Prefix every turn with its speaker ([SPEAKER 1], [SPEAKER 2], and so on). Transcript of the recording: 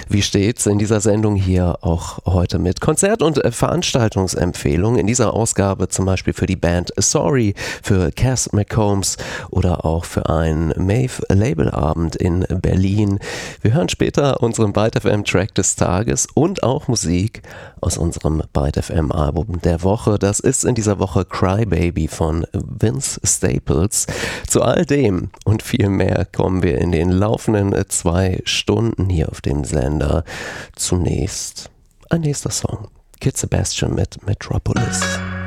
[SPEAKER 1] Wie stets in dieser Sendung hier auch heute mit Konzert- und Veranstaltungsempfehlungen. In dieser Ausgabe zum Beispiel für die Band Sorry, für Cass McCombs oder auch für einen Maeve-Labelabend in Berlin. Wir hören später unseren Byte FM Track des Tages und auch Musik aus unserem Byte FM Album der Woche. Das ist in dieser Woche Cry Baby von Vince Staples. Zu all dem und viel mehr kommen wir in den laufenden 2 Stunden hier auf dem Sender. Zunächst ein nächster Song. Kid Sebastian mit Metropolis.